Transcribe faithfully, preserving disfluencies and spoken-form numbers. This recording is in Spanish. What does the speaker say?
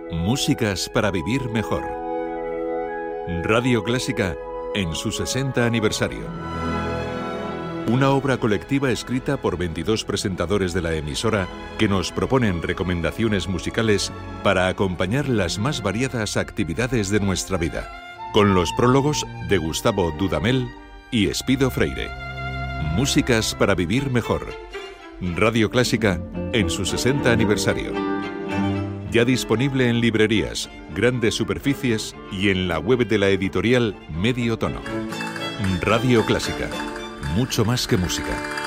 Músicas para vivir mejor. Radio Clásica en su sesenta aniversario. Una obra colectiva escrita por veintidós presentadores de la emisora que nos proponen recomendaciones musicales para acompañar las más variadas actividades de nuestra vida, con los prólogos de Gustavo Dudamel y Espido Freire. Músicas para vivir mejor. Radio Clásica en su sesenta aniversario. Ya disponible en librerías, grandes superficies y en la web de la editorial Medio Tono. Radio Clásica. Mucho más que música.